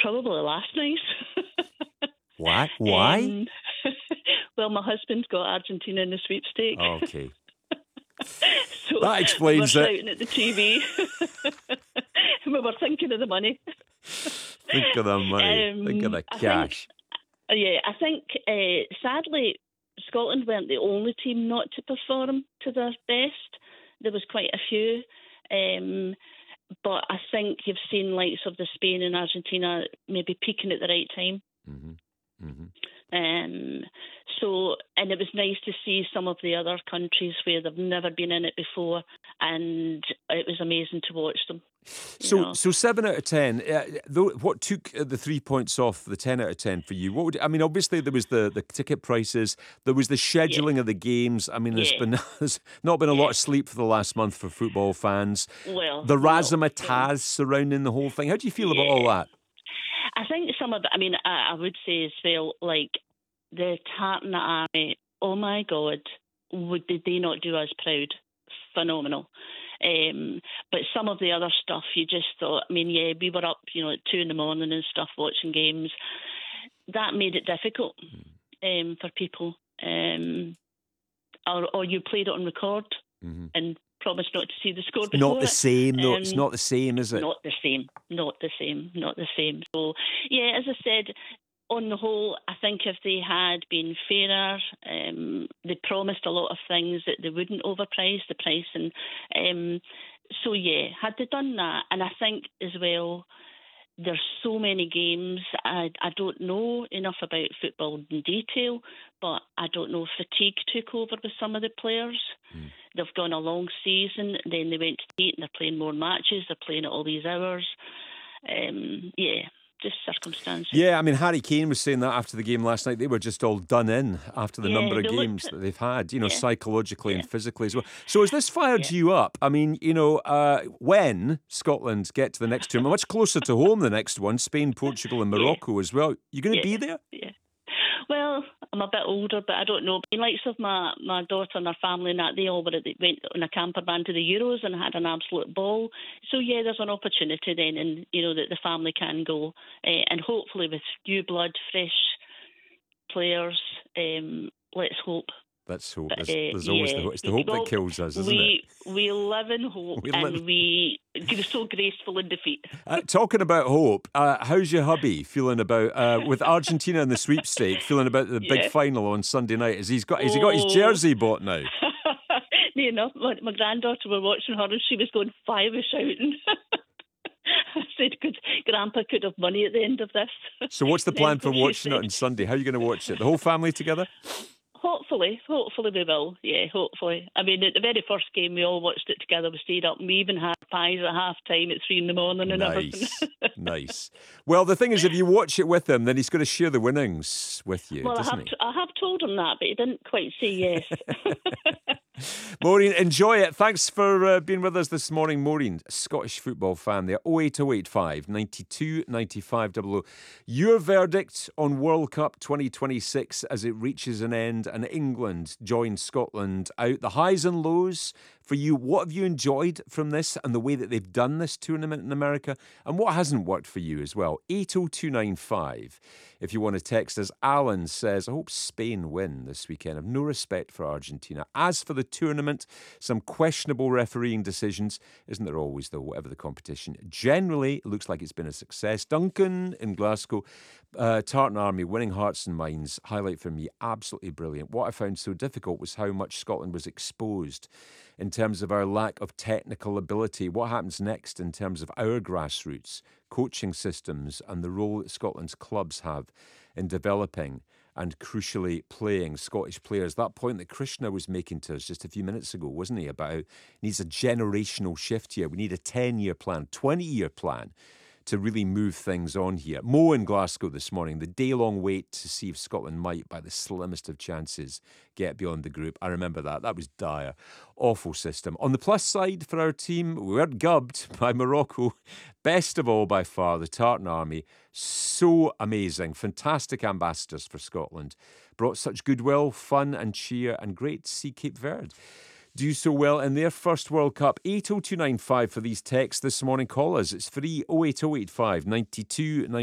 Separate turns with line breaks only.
Probably last night.
Why? Why?
Well, my husband's got Argentina in the sweepstakes.
Okay.
So
That explains
we were
it.
shouting at the TV. We were thinking of the money.
Think of the money. Think of the cash.
I think sadly, Scotland weren't the only team not to perform to their best. There was quite a few. But I think you've seen likes of the Spain and Argentina maybe peaking at the right time.
Mm-hmm. Mm-hmm.
And it was nice to see some of the other countries where they've never been in it before, and it was amazing to watch them.
So 7 out of 10. What took the 3 points off the 10 out of 10 for you? Obviously there was the ticket prices, there was the scheduling of the games. I mean, there's not been a lot of sleep for the last month for football fans.
Well,
the razzmatazz surrounding the whole thing. How do you feel about all that?
I think some of it. I mean, I would say as well, like the Tartan Army. Oh my God, did they not do us proud? Phenomenal. But some of the other stuff, you just thought, I mean, we were up, at 2 a.m. and stuff watching games. That made it difficult for people. Or you played it on record and promised not to see the score before.
Not the same, though. It's not the same, is it?
Not the same. So, as I said, on the whole, I think if they had been fairer, they promised a lot of things that they wouldn't overprice the price. And had they done that, and I think as well, there's so many games. I don't know enough about football in detail, but I don't know if fatigue took over with some of the players. They've gone a long season, then they went to eat and they're playing more matches, they're playing at all these hours. Just circumstances.
Yeah, I mean, Harry Kane was saying that after the game last night. They were just all done in after the number of games that they've had, psychologically and physically as well. So has this fired you up? I mean, when Scotland get to the next tournament, much closer to home, the next one, Spain, Portugal and Morocco as well, you going to be there?
Yeah. Well, I'm a bit older, but I don't know. The likes of my daughter and her family and that, they went on a camper van to the Euros and had an absolute ball. So, there's an opportunity then, and, that the family can go. And hopefully with new blood, fresh players, let's hope.
Let's hope. There's always the hope. It's the hope that kills us, isn't it?
We live in hope, we are so graceful in defeat.
Talking about hope, how's your hubby feeling about, with Argentina in the sweepstake, feeling about the big final on Sunday night? Has he got his jersey bought now?
My granddaughter were watching her and she was going 5 shouting. I said, Grandpa could have money at the end of this.
So what's the plan for watching it on Sunday? How are you going to watch it? The whole family together?
Hopefully we will. Yeah, hopefully. I mean, at the very first game, we all watched it together. We stayed up and we even had pies at half time at 3 a.m. and everything.
Nice. Well, the thing is, if you watch it with him, then he's got to share the winnings with you, doesn't he?
I have told him that, but he didn't quite say yes.
Maureen, enjoy it. Thanks for being with us this morning. Maureen, Scottish football fan there. 08085 92 95 00. Your verdict on World Cup 2026 as it reaches an end and England joins Scotland out. The highs and lows for you. What have you enjoyed from this and the way that they've done this tournament in America? And what hasn't worked for you as well? 80295. If you want to text us, Alan says, I hope Spain win this weekend. I have no respect for Argentina. As for the tournament, some questionable refereeing decisions. Isn't there always, though, whatever the competition? Generally, it looks like it's been a success. Duncan in Glasgow, Tartan Army winning hearts and minds. Highlight for me, absolutely brilliant. What I found so difficult was how much Scotland was exposed in terms of our lack of technical ability. What happens next in terms of our grassroots, coaching systems and the role that Scotland's clubs have in developing and crucially playing Scottish players. That point that Krishna was making to us just a few minutes ago, wasn't he, about it needs a generational shift here. We need a 10-year plan, 20-year plan to really move things on here. Mo in Glasgow this morning, the day-long wait to see if Scotland might, by the slimmest of chances, get beyond the group. I remember that. That was dire. Awful system. On the plus side for our team, we were gubbed by Morocco. Best of all, by far, the Tartan Army. So amazing. Fantastic ambassadors for Scotland. Brought such goodwill, fun and cheer, and great to see Cape Verde do so well in their first World Cup. 80295 for these texts this morning. Call us. It's free. 08085 92